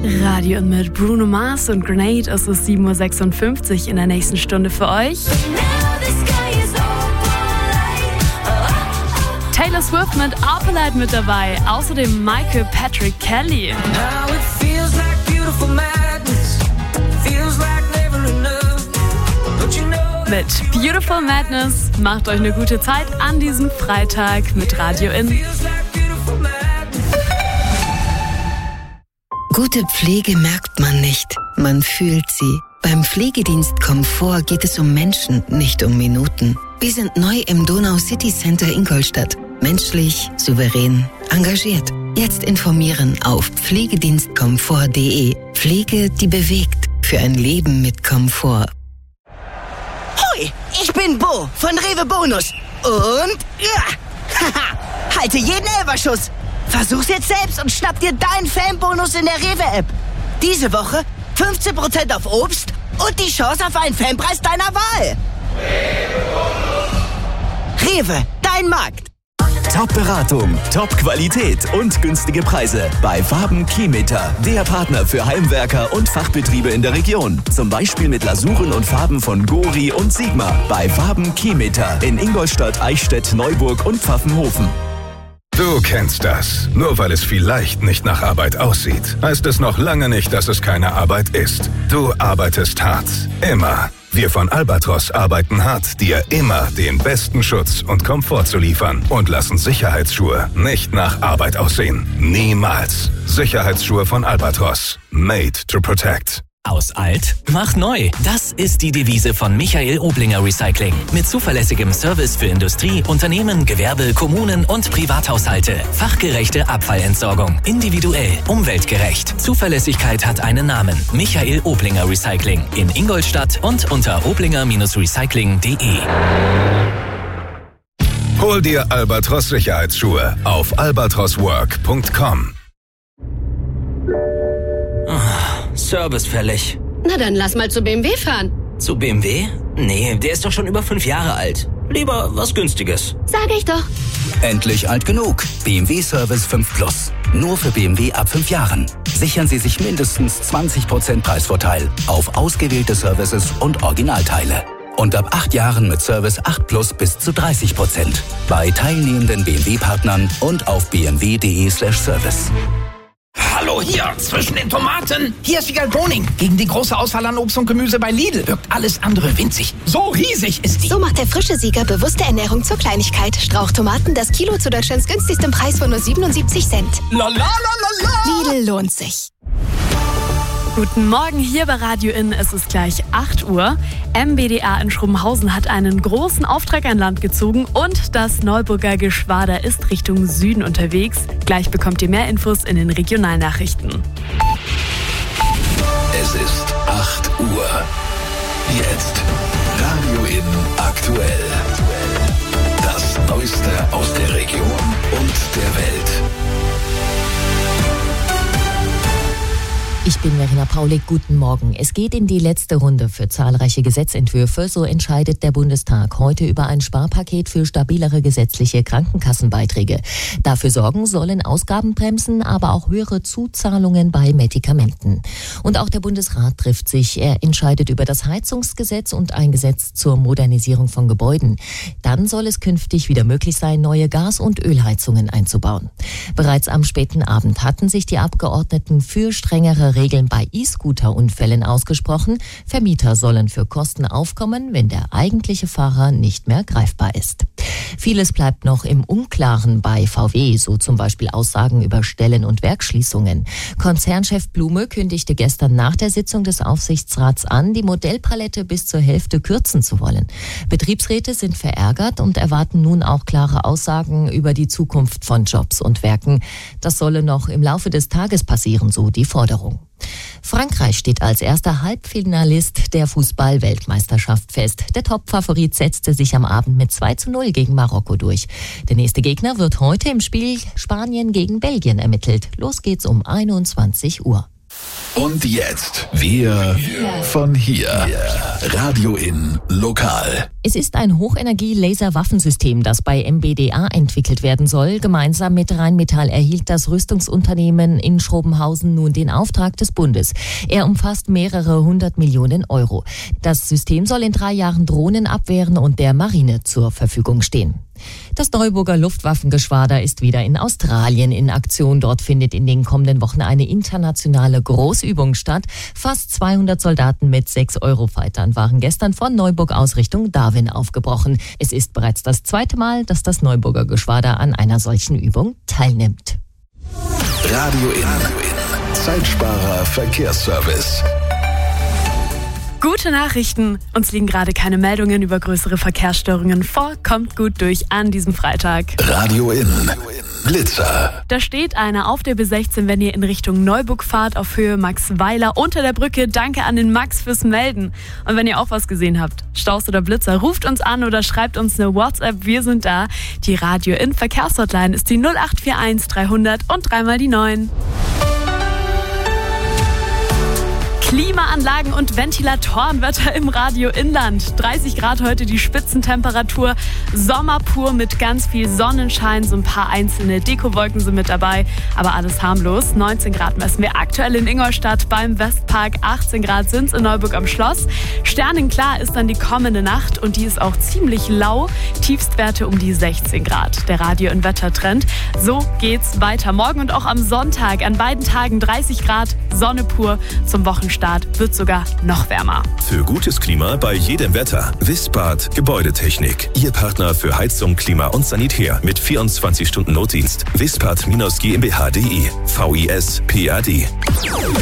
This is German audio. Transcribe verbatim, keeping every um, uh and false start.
Radio mit Bruno Mars und Grenade. Es ist sieben Uhr sechsundfünfzig in der nächsten Stunde für euch. Taylor Swift mit Opalite mit dabei. Außerdem Michael Patrick Kelly. Mit Beautiful Madness macht euch eine gute Zeit an diesem Freitag mit Radio In. Gute Pflege merkt man nicht, man fühlt sie. Beim Pflegedienst Komfort geht es um Menschen, nicht um Minuten. Wir sind neu im Donau City Center Ingolstadt. Menschlich, souverän, engagiert. Jetzt informieren auf pflegedienstkomfort punkt de. Pflege, die bewegt. Für ein Leben mit Komfort. Hoi, ich bin Bo von Rewe Bonus. Und ja, haha, halte jeden Elferschuss. Versuch's jetzt selbst und schnapp dir deinen Fanbonus in der Rewe-App. Diese Woche fünfzehn Prozent auf Obst und die Chance auf einen Fanpreis deiner Wahl. Rewe, dein Markt. Top-Beratung, Top-Qualität und günstige Preise bei Farben Keymeter, der Partner für Heimwerker und Fachbetriebe in der Region. Zum Beispiel mit Lasuren und Farben von Gori und Sigma bei Farben Keymeter in Ingolstadt, Eichstätt, Neuburg und Pfaffenhofen. Du kennst das. Nur weil es vielleicht nicht nach Arbeit aussieht, heißt es noch lange nicht, dass es keine Arbeit ist. Du arbeitest hart. Immer. Wir von Albatros arbeiten hart, dir immer den besten Schutz und Komfort zu liefern und lassen Sicherheitsschuhe nicht nach Arbeit aussehen. Niemals. Sicherheitsschuhe von Albatros. Made to protect. Aus alt, mach neu. Das ist die Devise von Michael Oblinger Recycling. Mit zuverlässigem Service für Industrie, Unternehmen, Gewerbe, Kommunen und Privathaushalte. Fachgerechte Abfallentsorgung. Individuell, umweltgerecht. Zuverlässigkeit hat einen Namen. Michael Oblinger Recycling. In Ingolstadt und unter oblinger recycling punkt de. Hol dir Albatros Sicherheitsschuhe auf albatros work punkt com. Service fällig. Na dann lass mal zu B M W fahren. Zu B M W? Nee, der ist doch schon über fünf Jahre alt. Lieber was Günstiges. Sag ich doch. Endlich alt genug. B M W Service fünf Plus. Nur für B M W ab fünf Jahren. Sichern Sie sich mindestens zwanzig Prozent Preisvorteil auf ausgewählte Services und Originalteile. Und ab acht Jahren mit Service acht Plus bis zu dreißig Prozent. Bei teilnehmenden B M W-Partnern und auf b m w punkt de slash service. Hallo hier, zwischen den Tomaten. Hier ist Vigal Boning. Gegen die große Auswahl an Obst und Gemüse bei Lidl wirkt alles andere winzig. So riesig ist die. So macht der frische Sieger bewusste Ernährung zur Kleinigkeit. Strauchtomaten, das Kilo zu Deutschlands günstigstem Preis von nur siebenundsiebzig Cent. La la la la la. Lidl lohnt sich. Guten Morgen hier bei Radio In. Es ist gleich acht Uhr. M B D A in Schrobenhausen hat einen großen Auftrag an Land gezogen und das Neuburger Geschwader ist Richtung Süden unterwegs. Gleich bekommt ihr mehr Infos in den Regionalnachrichten. Es ist acht Uhr. Jetzt Radio In aktuell. Das Neueste aus der Region und der Welt. Ich bin Verena Paulik, guten Morgen. Es geht in die letzte Runde für zahlreiche Gesetzentwürfe. So entscheidet der Bundestag heute über ein Sparpaket für stabilere gesetzliche Krankenkassenbeiträge. Dafür sorgen sollen Ausgabenbremsen, aber auch höhere Zuzahlungen bei Medikamenten. Und auch der Bundesrat trifft sich. Er entscheidet über das Heizungsgesetz und ein Gesetz zur Modernisierung von Gebäuden. Dann soll es künftig wieder möglich sein, neue Gas- und Ölheizungen einzubauen. Bereits am späten Abend hatten sich die Abgeordneten für strengere Regeln bei E-Scooter-Unfällen ausgesprochen. Vermieter sollen für Kosten aufkommen, wenn der eigentliche Fahrer nicht mehr greifbar ist. Vieles bleibt noch im Unklaren bei V W, so zum Beispiel Aussagen über Stellen- und Werksschließungen. Konzernchef Blume kündigte gestern nach der Sitzung des Aufsichtsrats an, die Modellpalette bis zur Hälfte kürzen zu wollen. Betriebsräte sind verärgert und erwarten nun auch klare Aussagen über die Zukunft von Jobs und Werken. Das solle noch im Laufe des Tages passieren, so die Forderung. Frankreich steht als erster Halbfinalist der Fußball-Weltmeisterschaft fest. Der Top-Favorit setzte sich am Abend mit zwei zu null gegen Marokko durch. Der nächste Gegner wird heute im Spiel Spanien gegen Belgien ermittelt. Los geht's um einundzwanzig Uhr. Und jetzt wir von hier. Radio in Lokal. Es ist ein Hochenergie-Laser-Waffensystem, das bei M B D A entwickelt werden soll. Gemeinsam mit Rheinmetall erhielt das Rüstungsunternehmen in Schrobenhausen nun den Auftrag des Bundes. Er umfasst mehrere hundert Millionen Euro. Das System soll in drei Jahren Drohnen abwehren und der Marine zur Verfügung stehen. Das Neuburger Luftwaffengeschwader ist wieder in Australien in Aktion. Dort findet in den kommenden Wochen eine internationale Großübung statt. Fast zweihundert Soldaten mit sechs Eurofightern waren gestern von Neuburg aus Richtung Darwin aufgebrochen. Es ist bereits das zweite Mal, dass das Neuburger Geschwader an einer solchen Übung teilnimmt. Radio in Zeitsparer Verkehrsservice. Gute Nachrichten. Uns liegen gerade keine Meldungen über größere Verkehrsstörungen vor. Kommt gut durch an diesem Freitag. Radio in Blitzer. Da steht einer auf der B sechzehn, wenn ihr in Richtung Neuburg fahrt, auf Höhe Max-Weiler unter der Brücke. Danke an den Max fürs Melden. Und wenn ihr auch was gesehen habt, Staus oder Blitzer, ruft uns an oder schreibt uns eine WhatsApp. Wir sind da. Die Radio in Verkehrshotline ist die null acht vier eins dreihundert und dreimal die neun. Klimaanlagen und Ventilatorenwetter im Radio Inland. dreißig Grad heute die Spitzentemperatur. Sommer pur mit ganz viel Sonnenschein. So ein paar einzelne Dekowolken sind mit dabei, aber alles harmlos. neunzehn Grad messen wir aktuell in Ingolstadt beim Westpark. achtzehn Grad sind es in Neuburg am Schloss. Sternenklar ist dann die kommende Nacht und die ist auch ziemlich lau. Tiefstwerte um die sechzehn Grad. Der Radio in Wettertrend. So geht's weiter. Morgen und auch am Sonntag an beiden Tagen dreißig Grad, Sonne pur. Zum Wochenstart wird sogar noch wärmer. Für gutes Klima bei jedem Wetter. Wispad Gebäudetechnik. Ihr Partner für Heizung, Klima und Sanitär mit vierundzwanzig Stunden Notdienst. Wispad-GmbH.de. V I S P A D.